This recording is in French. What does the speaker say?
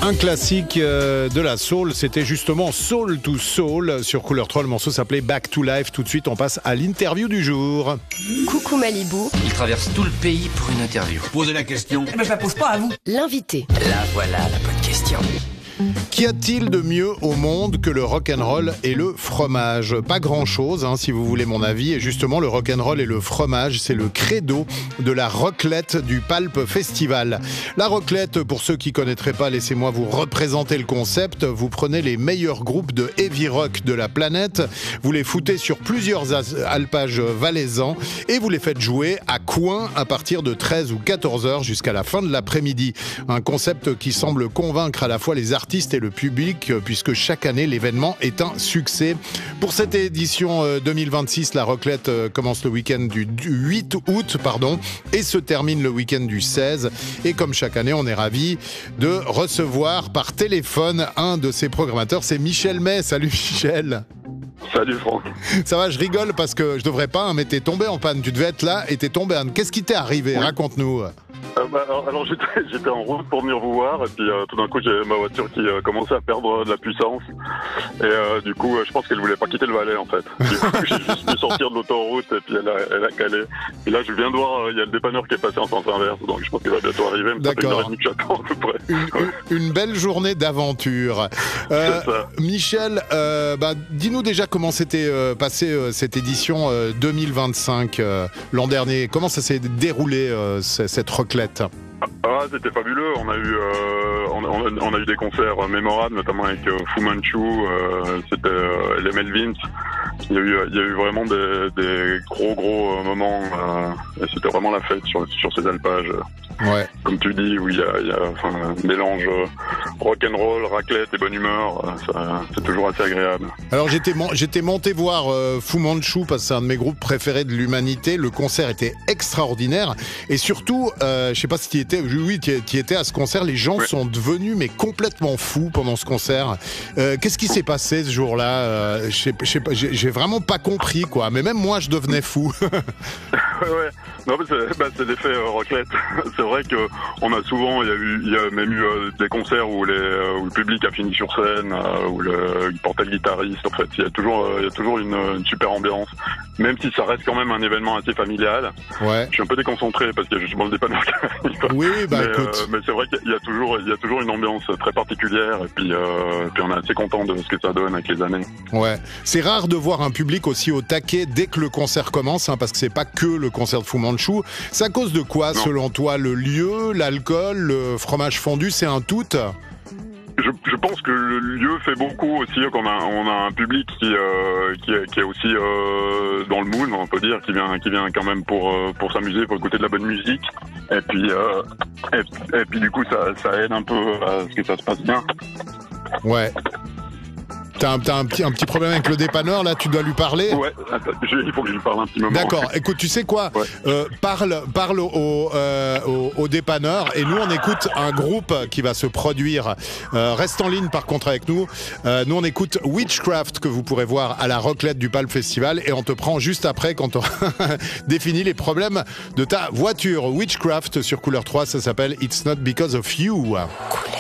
Un classique de la soul, c'était justement Soul to Soul sur Couleur 3. Le morceau s'appelait Back to Life. Tout de suite, on passe à l'interview du jour. Coucou Malibu. Il traverse tout le pays pour une interview. Posez la question. Eh ben, je la pose pas à vous. L'invité. Là, voilà la bonne question. Qu'y a-t-il de mieux au monde que le rock'n'roll et le fromage ? Pas grand-chose, si vous voulez mon avis. Et justement, le rock'n'roll et le fromage, c'est le credo de la roclette du Pulp Festival. La roclette, pour ceux qui connaîtraient pas, laissez-moi vous représenter le concept. Vous prenez les meilleurs groupes de heavy rock de la planète, vous les foutez sur plusieurs alpages valaisans et vous les faites jouer à coin à partir de 13 ou 14 heures jusqu'à la fin de l'après-midi. Un concept qui semble convaincre à la fois les artistes et le public, puisque chaque année l'événement est un succès. Pour cette édition 2026, la roclette commence le week-end du 8 août et se termine le week-end du 16. Et comme chaque année, on est ravis de recevoir par téléphone un de ses programmateurs, c'est Michel May. Salut Michel. Salut Franck. Ça va, je rigole parce que je devrais pas, mais t'es tombé en panne. Tu devais être là et t'es tombé en panne. Qu'est-ce qui t'est arrivé ? Raconte-nous. Alors j'étais en route pour venir vous voir et puis tout d'un coup j'ai ma voiture qui commençait à perdre de la puissance et du coup je pense qu'elle voulait pas quitter le Valais en fait. Du coup j'ai juste dû sortir de l'autoroute et puis elle a calé. Et là je viens de voir, il y a le dépanneur qui est passé en sens inverse, donc je pense qu'il va bientôt arriver. Mais d'accord. Ça fait 1h30 que j'attends à peu près. Une belle journée d'aventure. Michel, dis-nous déjà comment s'était passée cette édition 2025 l'an dernier. Comment ça s'est déroulé cette roclette ? C'était fabuleux. On a eu des concerts mémorables, notamment avec Fu Manchu, c'était les Melvins. Il y a eu vraiment des gros moments et c'était vraiment la fête sur ces alpages. Ouais. Comme tu dis, où il y a un mélange rock'n'roll, raclette et bonne humeur, c'est toujours assez agréable. Alors j'étais monté voir Fu Manchu parce que c'est un de mes groupes préférés de l'humanité. Le concert était extraordinaire et surtout, je sais pas si tu y étais. Oui, tu étais à ce concert. Les gens sont devenus mais complètement fous pendant ce concert. Qu'est-ce qui s'est passé ce jour-là ? Je sais pas, j'ai vraiment pas compris quoi. Mais même moi, je devenais fou. Ouais. Non, mais c'est l'effet roclette. C'est vrai que on a souvent, il y a même eu des concerts où le public a fini sur scène, où il portait le guitariste. En fait, il y a toujours une super ambiance, même si ça reste quand même un événement assez familial. Ouais. Je suis un peu déconcentré parce qu'il y a justement le dépanneur qui arrive. Oui, écoute. Mais c'est vrai qu'il y a toujours une ambiance très particulière et puis on est assez content de ce que ça donne avec les années. Ouais. C'est rare de voir un public aussi au taquet dès que le concert commence, parce que c'est pas que le concert de Fu Manchu. C'est à cause de quoi, selon toi ? Le lieu, l'alcool, le fromage fondu, c'est un tout ? Je pense que le lieu fait beaucoup aussi, qu'on a un public qui est aussi dans le mood, on peut dire, qui vient quand même pour s'amuser, pour écouter de la bonne musique. Et puis du coup ça aide un peu à ce que ça se passe bien. Ouais. T'as un petit problème avec le dépanneur, là, tu dois lui parler ? Ouais, il faut que je lui parle un petit moment. D'accord, écoute, tu sais quoi ? Parle au dépanneur et nous on écoute un groupe qui va se produire. Reste en ligne par contre avec nous. Nous on écoute Witchcraft que vous pourrez voir à la roclette du Pulp Festival et on te prend juste après quand on définit les problèmes de ta voiture. Witchcraft sur Couleur 3, ça s'appelle It's Not Because of You. Couleur.